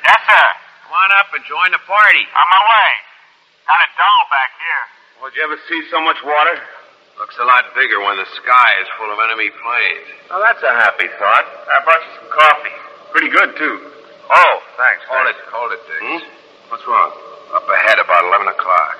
Yes, sir. Come on up and join the party. On my way. Kind of dull back here. Well, did you ever see so much water? Looks a lot bigger when the sky is full of enemy planes. Well, that's a happy thought. I brought you some coffee. Pretty good, too. Oh, thanks. Hold it, Dix. What's wrong? Up ahead about 11 o'clock.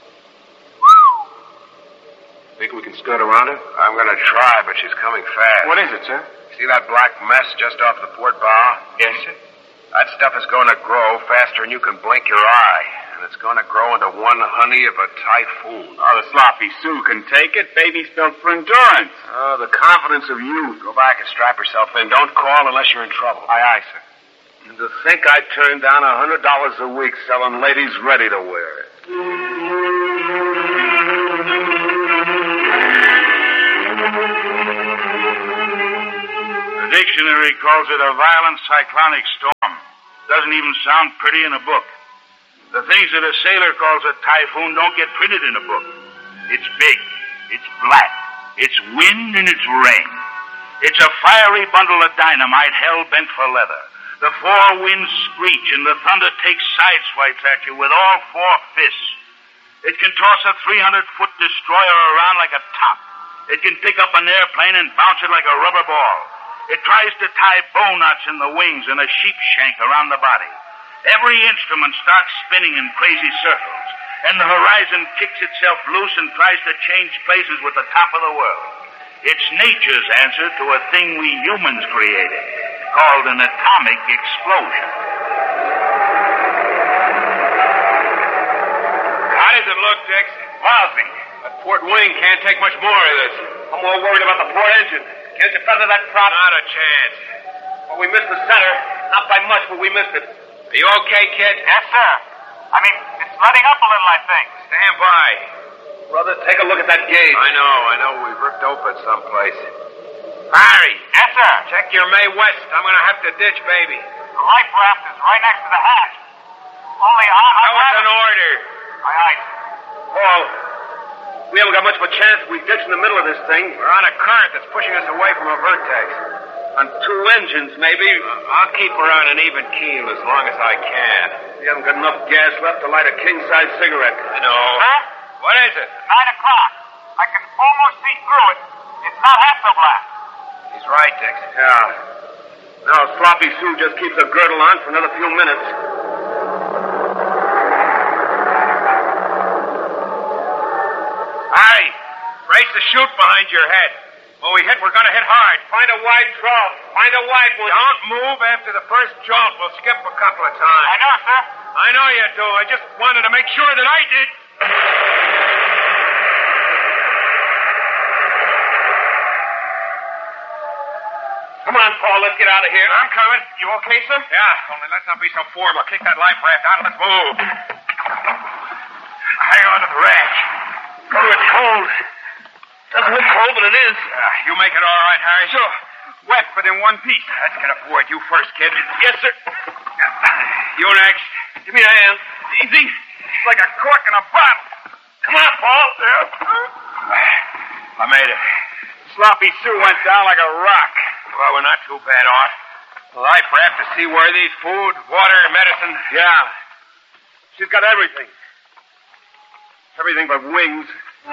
Think we can skirt around her? I'm going to try, but she's coming fast. What is it, sir? See that black mess just off the port bow? Yes, sir. That stuff is going to grow faster than you can blink your eye. And it's going to grow into one honey of a typhoon. Oh, the sloppy Sioux can take it. Baby's built for endurance. Oh, the confidence of youth. Go back and strap yourself in. Don't call unless you're in trouble. Aye, sir. And to think I'd turn down $100 a week selling ladies ready to wear it. The dictionary calls it a violent cyclonic storm. Doesn't even sound pretty in a book. The things that a sailor calls a typhoon don't get printed in a book. It's big. It's black. It's wind and it's rain. It's a fiery bundle of dynamite hell-bent for leather. The four winds screech and the thunder takes side swipes at you with all four fists. It can toss a 300-foot destroyer around like a top. It can pick up an airplane and bounce it like a rubber ball. It tries to tie bow knots in the wings and a sheep shank around the body. Every instrument starts spinning in crazy circles, and the horizon kicks itself loose and tries to change places with the top of the world. It's nature's answer to a thing we humans created, called an atomic explosion. How does it look, Dix? Lousy. That port wing can't take much more of this. I'm more worried about the port engine. Can't you feather that prop? Not a chance. Well, we missed the center. Not by much, but we missed it. Are you okay, kid? Yes, sir. I mean, it's letting up a little, I think. Stand by. Brother, take a look at that gauge. I know. We've ripped open someplace. Harry. Yes, sir. Check your May West. I'm going to have to ditch, baby. The life raft is right next to the hatch. Only That was an order. Aye, aye. Paul, we haven't got much of a chance if we ditch in the middle of this thing. We're on a current that's pushing us away from a vertex. On two engines, maybe. I'll keep her on an even keel as long as I can. We haven't got enough gas left to light a king-size cigarette. I know. Sir? What is it? 9 o'clock. I can almost see through it. It's not half so black. He's right, Dix. Yeah. Now, Sloppy Sue just keeps her girdle on for another few minutes. Harry, brace the chute behind your head. When we hit, we're going to hit hard. Find a wide trough. Find a wide one. Don't move after the first jolt. We'll skip a couple of times. I know, sir. I know you do. I just wanted to make sure that I did. Come on, Paul. Let's get out of here. I'm coming. You okay, sir? Yeah, only let's not be so formal. Kick that life raft out and let's move. Hang on to the raft. Oh, it's cold. Doesn't look cold, but it is. You make it all right, Harry? Sure. Wet, but in one piece. Let's get aboard. You first, kid. Yes, sir. You next. Give me a hand. Easy. It's like a cork in a bottle. Come on, Paul. I made it. Sloppy Sue went down like a rock. Well, we're not too bad off. The life raft is seaworthy. Food, water, medicine. Yeah. She's got everything. Everything but wings.